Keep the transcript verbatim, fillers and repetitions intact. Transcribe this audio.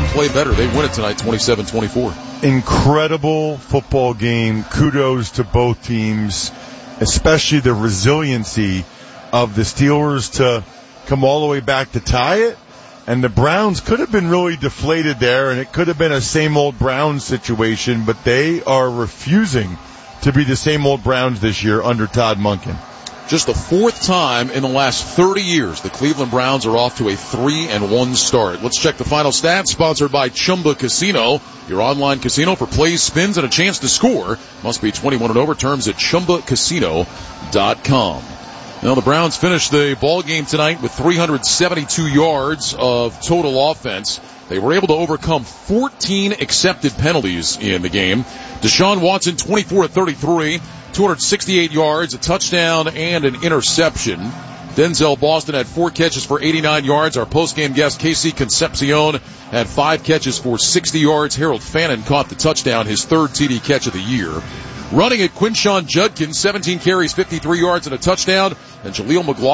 play better. They win it tonight, twenty-seven twenty-four. Incredible football game. Kudos to both teams, especially the resiliency of the Steelers to come all the way back to tie it. And the Browns could have been really deflated there, and it could have been a same old Browns situation, but they are refusing to be the same old Browns this year under Todd Monken. Just the fourth time in the last thirty years the Cleveland Browns are off to a three and one start. Let's check the final stats, sponsored by Chumba Casino, your online casino for plays, spins, and a chance to score. Must be twenty-one and over. Terms at chumba casino dot com. Now, the Browns finished the ball game tonight with three hundred seventy-two yards of total offense. They were able to overcome fourteen accepted penalties in the game. Deshaun Watson, twenty-four of thirty-three, two hundred sixty-eight yards, a touchdown, and an interception. Denzel Boston had four catches for eighty-nine yards. Our postgame guest, Casey Concepcion, had five catches for sixty yards. Harold Fannin caught the touchdown, his third T D catch of the year. Running at Quinshawn Judkins, seventeen carries, fifty-three yards, and a touchdown. And Jaleel McLaughlin